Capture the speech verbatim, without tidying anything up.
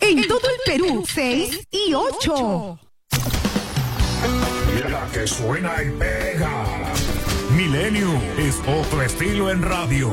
En todo el Perú, seis y ocho. La que suena y pega. Milenio es otro estilo en radio.